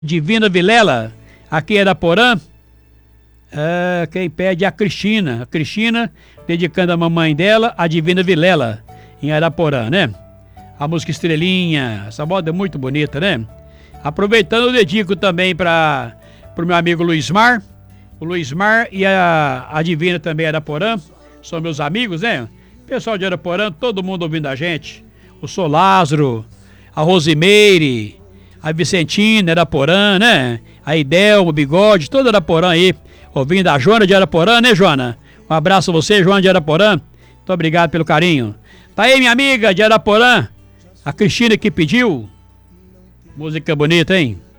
Divina Vilela, aqui em Araporã. Quem pede é a Cristina. A Cristina, dedicando a mamãe dela, a Divina Vilela, em Araporã, né? A música Estrelinha, essa moda é muito bonita, né? Aproveitando, eu dedico também para o meu amigo Luizmar. O Luizmar e a Divina também Araporã, são meus amigos, né? Pessoal de Araporã, todo mundo ouvindo a gente. O Sou Lázaro, a Rosimeire, a Vicentina, Araporã, né? A Idel, o Bigode, toda Araporã aí, ouvindo a Joana de Araporã, né, Joana? Um abraço a você, Joana de Araporã. Muito obrigado pelo carinho. Tá aí, minha amiga de Araporã, a Cristina que pediu. Música bonita, hein?